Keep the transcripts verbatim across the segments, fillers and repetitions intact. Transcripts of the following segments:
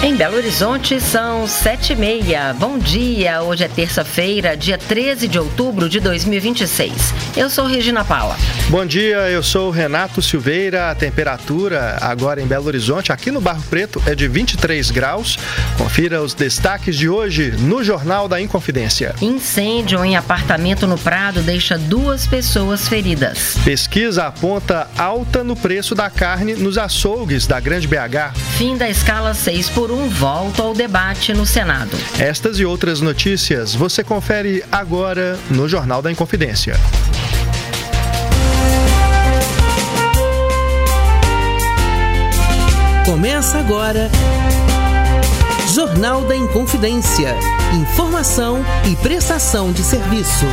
Em Belo Horizonte são sete e meia. Bom dia, hoje é terça-feira, dia treze de outubro de dois mil e vinte e seis. Eu sou Regina Paula. Bom dia, eu sou Renato Silveira. A temperatura agora em Belo Horizonte, aqui no Barro Preto, é de vinte e três graus. Confira os destaques de hoje no Jornal da Inconfidência. Incêndio em apartamento no Prado deixa duas pessoas feridas. Pesquisa aponta alta no preço da carne nos açougues da Grande B H. Fim da escala seis por um volta ao debate no Senado. Estas e outras notícias você confere agora no Jornal da Inconfidência. Começa agora Jornal da Inconfidência. Informação e prestação de serviço.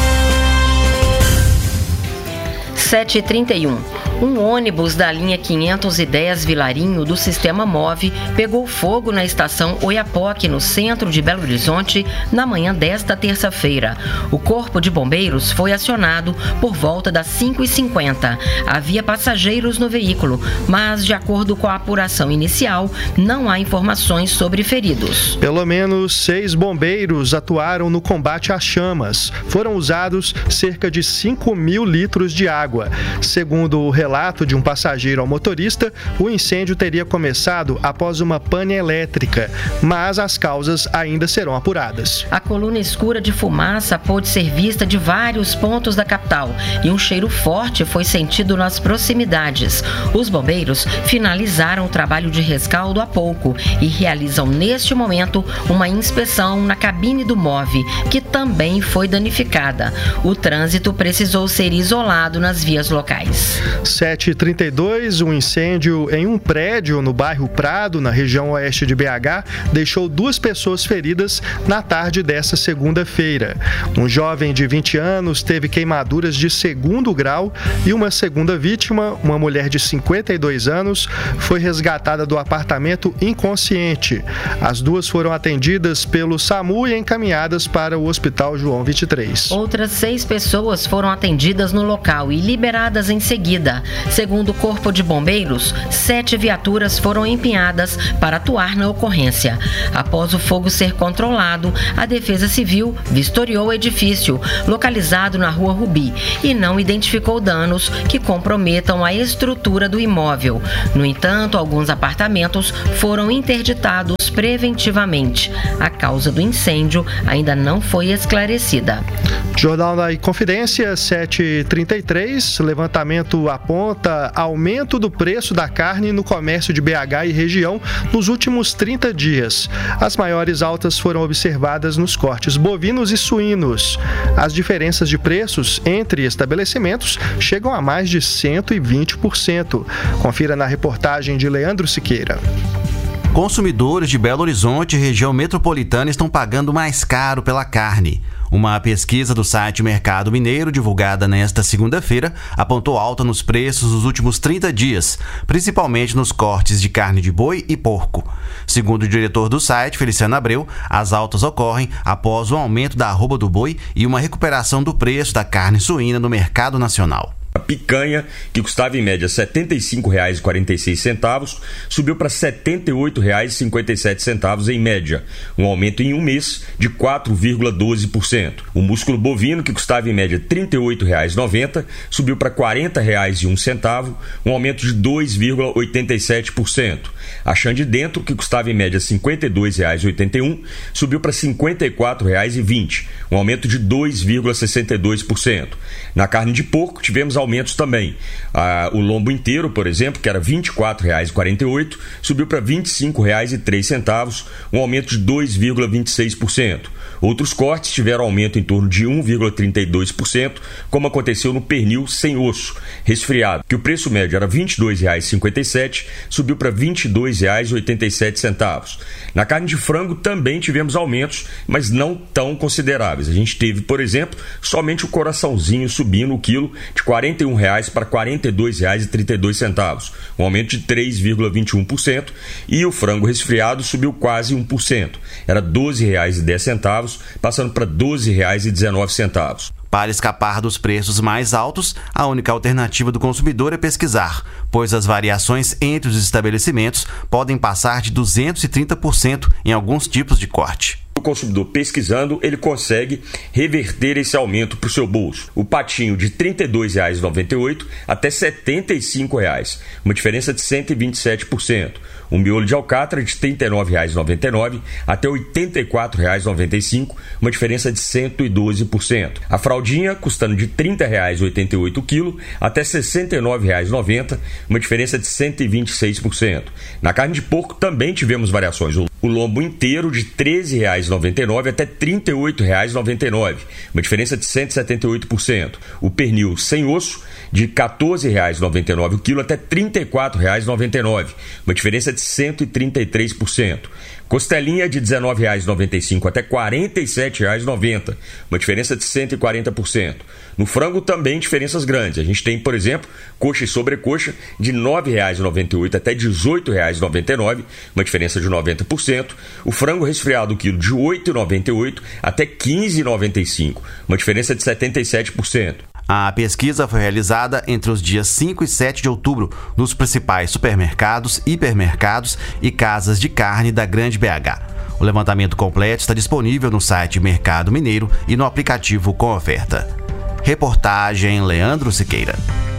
sete e trinta e um. Um ônibus da linha quinhentos e dez Vilarinho do Sistema Move pegou fogo na estação Oiapoque, no centro de Belo Horizonte, na manhã desta terça-feira. O Corpo de Bombeiros foi acionado por volta das cinco e cinquenta. Havia passageiros no veículo, mas, de acordo com a apuração inicial, não há informações sobre feridos. Pelo menos seis bombeiros atuaram no combate às chamas. Foram usados cerca de cinco mil litros de água. Segundo o relato de um passageiro ao motorista, o incêndio teria começado após uma pane elétrica, mas as causas ainda serão apuradas. A coluna escura de fumaça pôde ser vista de vários pontos da capital e um cheiro forte foi sentido nas proximidades. Os bombeiros finalizaram o trabalho de rescaldo há pouco e realizam neste momento uma inspeção na cabine do Move, que também foi danificada. O trânsito precisou ser isolado nas vias locais. sete e trinta e dois, um incêndio em um prédio no bairro Prado, na região oeste de B H, deixou duas pessoas feridas na tarde desta segunda-feira. Um jovem de vinte anos teve queimaduras de segundo grau e uma segunda vítima, uma mulher de cinquenta e dois anos, foi resgatada do apartamento inconsciente. As duas foram atendidas pelo SAMU e encaminhadas para o Hospital João vinte e três. Outras seis pessoas foram atendidas no local e liberadas em seguida. Segundo o Corpo de Bombeiros, sete viaturas foram empenhadas para atuar na ocorrência. Após o fogo ser controlado, a Defesa Civil vistoriou o edifício, localizado na Rua Rubi, e não identificou danos que comprometam a estrutura do imóvel. No entanto, alguns apartamentos foram interditados preventivamente. A causa do incêndio ainda não foi esclarecida. Jornal da Inconfidência, sete e trinta e três, levantamento aponta aumento do preço da carne no comércio de B H e região nos últimos trinta dias. As maiores altas foram observadas nos cortes bovinos e suínos. As diferenças de preços entre estabelecimentos chegam a mais de cento e vinte por cento. Confira na reportagem de Leandro Siqueira. Consumidores de Belo Horizonte e região metropolitana estão pagando mais caro pela carne. Uma pesquisa do site Mercado Mineiro, divulgada nesta segunda-feira, apontou alta nos preços nos últimos trinta dias, principalmente nos cortes de carne de boi e porco. Segundo o diretor do site, Feliciano Abreu, as altas ocorrem após o aumento da arroba do boi e uma recuperação do preço da carne suína no mercado nacional. A picanha, que custava em média setenta e cinco reais e quarenta e seis centavos, subiu para setenta e oito reais e cinquenta e sete centavos em média, um aumento em um mês de quatro vírgula doze por cento. O músculo bovino, que custava em média trinta e oito reais e noventa centavos, subiu para quarenta reais e um centavo, um aumento de dois vírgula oitenta e sete por cento. A chã de dentro, que custava em média cinquenta e dois reais e oitenta e um centavos, subiu para cinquenta e quatro reais e vinte centavos, um aumento de dois vírgula sessenta e dois por cento. Na carne de porco, tivemos aumentos também. Ah, o lombo inteiro, por exemplo, que era vinte e quatro reais e quarenta e oito centavos, subiu para vinte e cinco reais e três centavos, um aumento de dois vírgula vinte e seis por cento. Outros cortes tiveram aumento em torno de um vírgula trinta e dois por cento, como aconteceu no pernil sem osso, resfriado, que o preço médio era vinte e dois reais e cinquenta e sete centavos, subiu para vinte e dois reais e oitenta e sete centavos. Na carne de frango também tivemos aumentos, mas não tão consideráveis. A gente teve, por exemplo, somente o coraçãozinho subindo o quilo de quarenta e um reais para quarenta e dois reais e trinta e dois centavos, um aumento de três vírgula vinte e um por cento, e o frango resfriado subiu quase um por cento. Era doze reais e dez centavos, passando para doze reais e dezenove centavos. Para escapar dos preços mais altos, a única alternativa do consumidor é pesquisar, pois as variações entre os estabelecimentos podem passar de duzentos e trinta por cento em alguns tipos de corte. O consumidor pesquisando, ele consegue reverter esse aumento para o seu bolso. O patinho de trinta e dois reais e noventa e oito centavos até setenta e cinco reais, uma diferença de cento e vinte e sete por cento. O miolo de alcatra de trinta e nove reais e noventa e nove centavos até oitenta e quatro reais e noventa e cinco centavos, uma diferença de cento e doze por cento. A fraldinha custando de trinta reais e oitenta e oito centavos o quilo até sessenta e nove reais e noventa centavos, uma diferença de cento e vinte e seis por cento. Na carne de porco também tivemos variações. O lombo inteiro de treze reais e noventa e nove centavos até trinta e oito reais e noventa e nove centavos, uma diferença de cento e setenta e oito por cento. O pernil sem osso de quatorze reais e noventa e nove centavos o quilo até trinta e quatro reais e noventa e nove centavos, uma diferença de cento e trinta e três por cento. Costelinha de dezenove reais e noventa e cinco centavos até quarenta e sete reais e noventa centavos, uma diferença de cento e quarenta por cento. No frango também diferenças grandes. A gente tem, por exemplo, coxa e sobrecoxa de nove reais e noventa e oito centavos até dezoito reais e noventa e nove centavos, uma diferença de noventa por cento. O frango resfriado o quilo de oito reais e noventa e oito centavos até quinze reais e noventa e cinco centavos, uma diferença de setenta e sete por cento. A pesquisa foi realizada entre os dias cinco e sete de outubro nos principais supermercados, hipermercados e casas de carne da Grande B H. O levantamento completo está disponível no site Mercado Mineiro e no aplicativo Com Oferta. Reportagem Leandro Siqueira.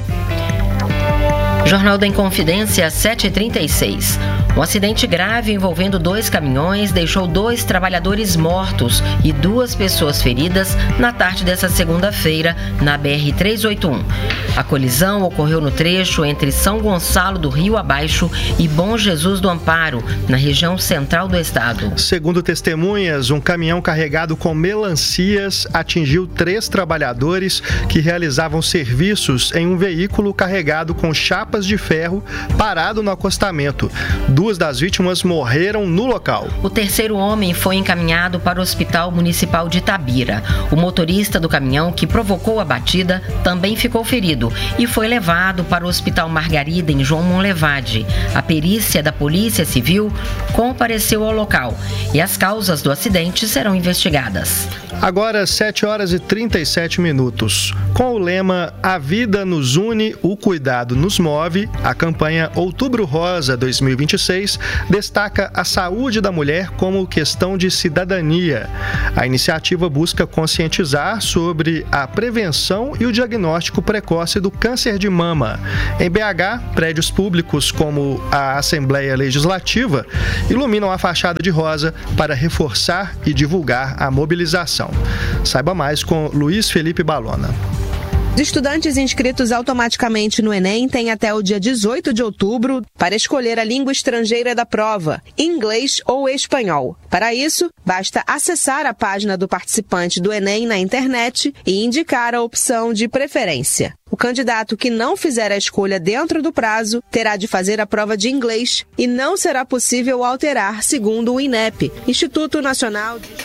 Jornal da Inconfidência, sete e trinta e seis. Um acidente grave envolvendo dois caminhões deixou dois trabalhadores mortos e duas pessoas feridas na tarde dessa segunda-feira na B R trezentos e oitenta e um. A colisão ocorreu no trecho entre São Gonçalo do Rio Abaixo e Bom Jesus do Amparo, na região central do estado. Segundo testemunhas, um caminhão carregado com melancias atingiu três trabalhadores que realizavam serviços em um veículo carregado com chapas de ferro parado no acostamento. Duas das vítimas morreram no local. O terceiro homem foi encaminhado para o Hospital Municipal de Itabira. O motorista do caminhão que provocou a batida também ficou ferido e foi levado para o Hospital Margarida em João Monlevade. A perícia da Polícia Civil compareceu ao local e as causas do acidente serão investigadas. Agora, sete horas e trinta e sete minutos. Com o lema A Vida nos une, o cuidado nos move, a campanha Outubro Rosa dois mil e vinte e seis destaca a saúde da mulher como questão de cidadania. A iniciativa busca conscientizar sobre a prevenção e o diagnóstico precoce do câncer de mama. Em B H, prédios públicos como a Assembleia Legislativa iluminam a fachada de rosa para reforçar e divulgar a mobilização. Saiba mais com Luiz Felipe Balona. Os estudantes inscritos automaticamente no Enem têm até o dia dezoito de outubro para escolher a língua estrangeira da prova, inglês ou espanhol. Para isso, basta acessar a página do participante do Enem na internet e indicar a opção de preferência. O candidato que não fizer a escolha dentro do prazo terá de fazer a prova de inglês e não será possível alterar, segundo o INEP, Instituto Nacional de...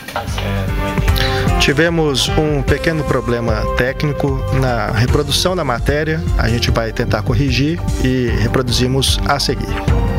Tivemos um pequeno problema técnico na reprodução da matéria. A gente vai tentar corrigir e reproduzimos a seguir.